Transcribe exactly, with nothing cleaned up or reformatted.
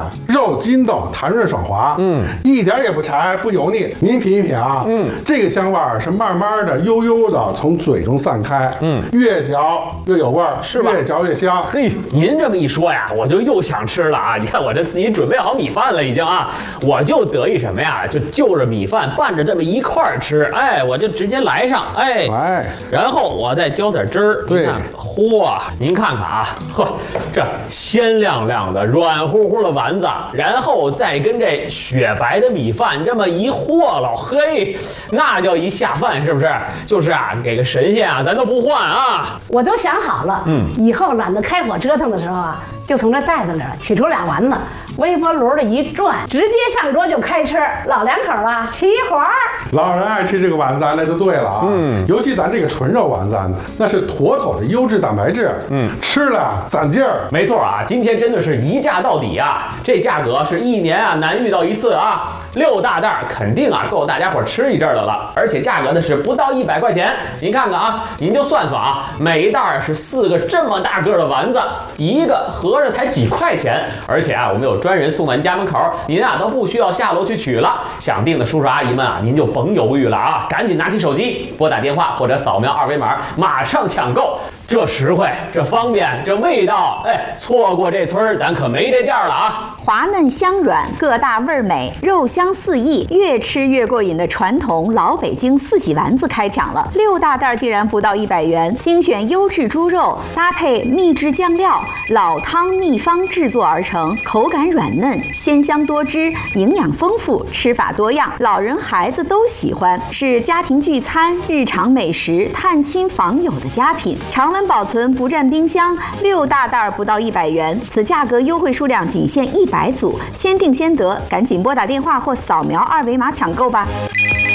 肉筋道，弹润爽滑，嗯，一点也不柴不油腻。您品一品啊，嗯，这个香味儿是慢慢的、悠悠的从嘴中散开，嗯，越嚼越有味儿， 是吧？ 越嚼越香。 嘿，您这么一说呀，我就又想吃了啊！你看我这自己准备好米饭了已经啊，我就得意什么呀？就就着米饭拌着这么一块儿吃，哎，我就直接来上，哎， 哎， 然后我再浇点汁儿， 对， 嚯，您看看啊，呵，这鲜亮亮的、软乎乎的丸子，然后再跟这雪白的米饭这么一和了，嘿，那叫一下饭，是不是？就是啊，给个神仙啊，咱都不换啊！ 我都想好了，嗯，以后懒得开火折腾的时候啊，就从这袋子里取出俩丸子，微波炉的一转，直接上桌就开吃，老两口啊齐活儿。 老人爱吃这个丸子，那就对了啊。嗯，尤其咱这个纯肉丸子，那是妥妥的优质蛋白质。嗯，吃了攒劲儿。 没错啊，今天真的是一价到底啊！这价格是一年啊难遇到一次啊，六大袋肯定啊够大家伙吃一阵的了，而且价格呢是不到一百块钱。您看看啊，您就算算啊，每一袋是四个这么大个的丸子，一个合着才几块钱，而且啊我们有专人送到您家门口，您啊都不需要下楼去取了。想订的叔叔阿姨们啊，您就甭犹豫了啊，赶紧拿起手机拨打电话或者扫描二维码，马上抢购。这实惠，这方便，这味道，哎，错过这村儿，咱可没这店了啊！ 滑嫩香软，个大味儿美，肉香四溢，越吃越过瘾的传统老北京四喜丸子开抢了，六大袋竟然不到一百元，精选优质猪肉，搭配秘制酱料，老汤秘方制作而成，口感软嫩，鲜香多汁，营养丰富，吃法多样，老人孩子都喜欢，是家庭聚餐、日常美食、探亲访友的佳品。常温保存不占冰箱，六大袋不到一百元，此价格优惠数量仅限一百组，先订先得，赶紧拨打电话或扫描二维码抢购吧。